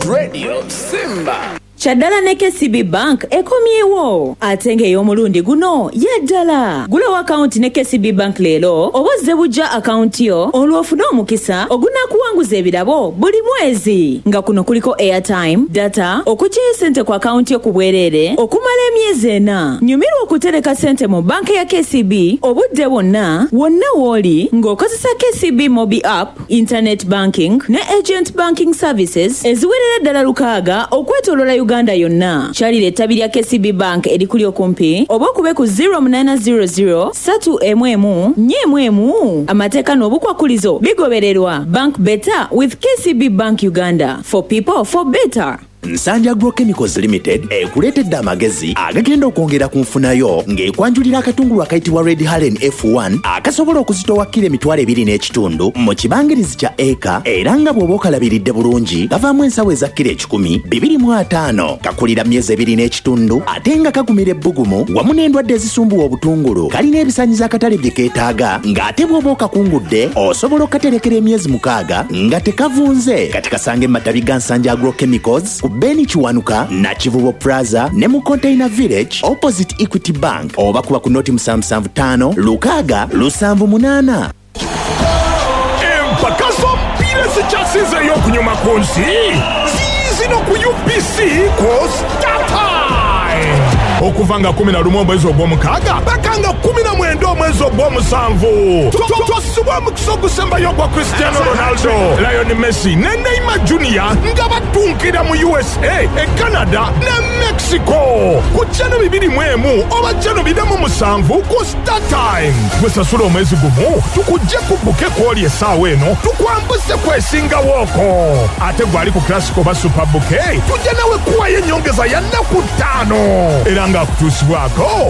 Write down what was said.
Radio Simba. Chaddala ne KCB Bank ekomyewo atenge ey'omulundi guno yaddala. Gulawo account ne KCB Bank leero obozze bujja account yo olw'ofuna omukisa ogunaakuwanguza ebirabo buli mwezi nga kuno kuliko airtime, data, okuggyayo ssente ku account yo ku bwereere okumala emyezi 4. Nyumirwa okutereka ssente mu banka ya KCB obudde bwonna w'oli ng'okozesa KCB Mobi App, Internet Banking ne Agent Banking Services eziwerera ddala 6 okwetooloola Uganda yonna. Kyalira ettabi lya KCB Bank erikuli okumpi oba okube ku 0800 311 amateeka n'obukwakulizo bigobererwa. Bank better with KCB Bank Uganda. For people, for better. Nsanja Agrochemicals Limited ekuleetedde amagezi agagenda okwongera ku nfunayo ng'ekwanjulira akatungulu akayitibwa Red Haren F1 akasobola okuzitowa kilo 2.5 mu kibangirizi kya eka era nga bw'oba okalabiridde bulungi gavaamu ensawo eza kilo 10 2.5 kakulira myezi 2.5 ate nga kagumira ebbugumu wamu n'endwadde ezisumbuwa obutungulu kalina ebisaanyizo akatale bye keetaaga ng'ate bw'oba okakungudde osobola okukaterekera emyezi 6 nga tekavunze. Kati kasange mu matabi ga Nsanja Agrochemicals Beni Chiwanuka na Kivubo Plaza ne mu Container Village opposite Equity Bank oba kuba ku noti 775 Lukaga 778. Empakazo pile zichasize y'okunyuma ku nsi zino ku UPC ku StarTime okuva nga 11 omwezi ogw'omukaaga paka nga 19 omwezi ogw'omusanvu. Tosubwa omukisa ogusembayo gwa Cristiano Ronaldo, Lionel Messi ne Neymar Jr. nga batunkira mu USA, Canada ne Mexico ku January 21 oba January 7 ku StarTime. Gwesasula omwezi gumu tukujje ku buke kwoli essaawa eno tukwambuse kwesingawooko. Ate gwali ku Classic oba Super Bouquet tujja nawe kuwayo ennyongeza ya nnaku 5 era nga kutuusibwako